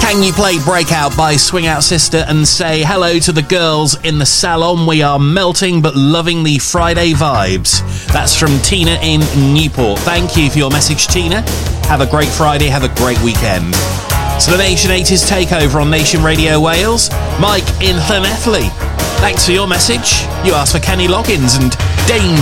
Can you play Breakout by Swing Out Sister and say hello to the girls in the salon? We are melting but loving the Friday vibes. That's from Tina in Newport. Thank you for your message, Tina. Have a great Friday, have a great weekend. So the Nation 80s takeover on Nation Radio Wales. Mike in Llanelli. Thanks for your message. You asked for Kenny Loggins and Danger.